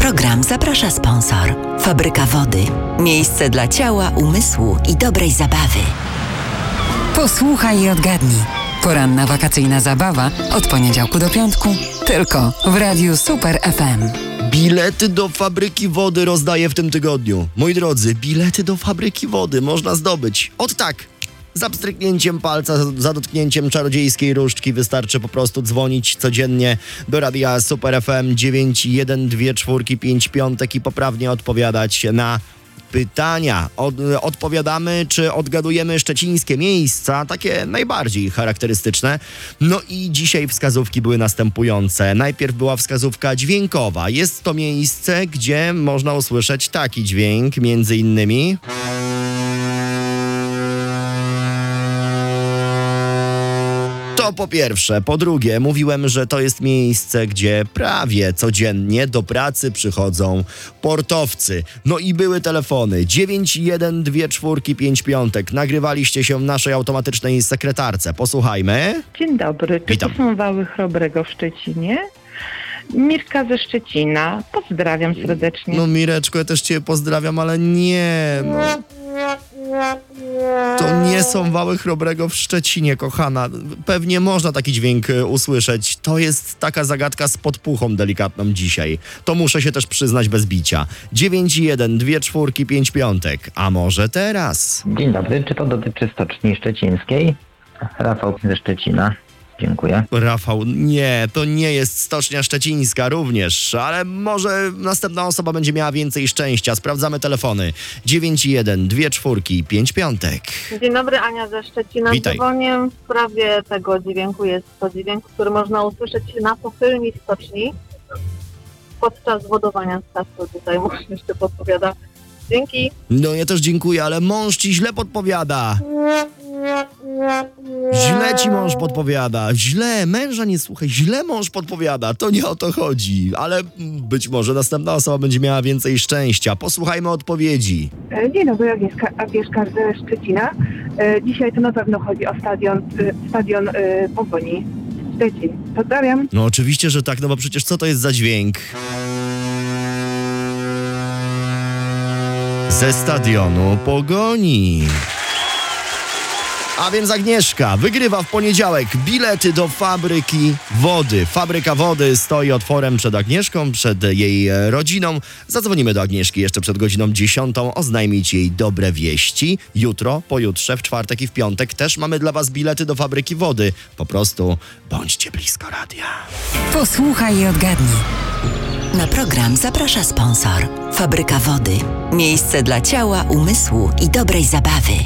program zaprasza sponsor. Fabryka Wody. Miejsce dla ciała, umysłu i dobrej zabawy. Posłuchaj i odgadnij. Poranna wakacyjna zabawa od poniedziałku do piątku tylko w Radiu Super FM. Bilety do Fabryki Wody rozdaję w tym tygodniu. Moi drodzy, bilety do Fabryki Wody można zdobyć. Za pstryknięciem palca, za dotknięciem czarodziejskiej różdżki wystarczy po prostu dzwonić codziennie do Radia Super FM 91245 i poprawnie odpowiadać na pytania. Odpowiadamy, czy odgadujemy szczecińskie miejsca, takie najbardziej charakterystyczne. No i dzisiaj wskazówki były następujące. Najpierw była wskazówka dźwiękowa. Jest to miejsce, gdzie można usłyszeć taki dźwięk, między innymi... To po pierwsze. Po drugie, mówiłem, że to jest miejsce, gdzie prawie codziennie do pracy przychodzą portowcy. No i były telefony 91245. Nagrywaliście się w naszej automatycznej sekretarce. Posłuchajmy. Dzień dobry. Czy Witam. to są Wały Chrobrego w Szczecinie? Mirka ze Szczecina. Pozdrawiam serdecznie. No Mireczko, ja też cię pozdrawiam, ale nie. To nie są Wały Chrobrego w Szczecinie, kochana. Pewnie można taki dźwięk usłyszeć. To jest taka zagadka z podpuchą delikatną dzisiaj. To muszę się też przyznać bez bicia. 91245. A może teraz? Dzień dobry, czy to dotyczy Stoczni Szczecińskiej? Rafał ze Szczecina. Dziękuję. Rafał, nie, to nie jest Stocznia Szczecińska również, ale może następna osoba będzie miała więcej szczęścia. Sprawdzamy telefony. 91245. Dzień dobry, Ania ze Szczecina. Witaj. Dzwonię w sprawie tego dźwięku. Jest to dźwięk, który można usłyszeć na pochylni stoczni podczas wodowania statku. Tutaj mąż jeszcze podpowiada. Dzięki. No ja też dziękuję, ale mąż ci źle podpowiada. Źle ci mąż podpowiada. Źle, męża nie słuchaj. Źle mąż podpowiada. To nie o to chodzi. Ale być może następna osoba będzie miała więcej szczęścia. Posłuchajmy odpowiedzi. Dzień dobry, Agnieszka ze Szczecina. Dzisiaj to na pewno chodzi o stadion Pogoni. Szczecin. Pozdrawiam. No oczywiście, że tak, no bo przecież co to jest za dźwięk? Ze stadionu Pogoni. A więc Agnieszka wygrywa w poniedziałek bilety do Fabryki Wody. Fabryka Wody stoi otworem przed Agnieszką, przed jej rodziną. Zadzwonimy do Agnieszki jeszcze przed godziną 10, oznajmić jej dobre wieści. Jutro, pojutrze, w czwartek i w piątek też mamy dla was bilety do Fabryki Wody. Po prostu bądźcie blisko radia. Posłuchaj i odgadnij. Na program zaprasza sponsor. Fabryka Wody. Miejsce dla ciała, umysłu i dobrej zabawy.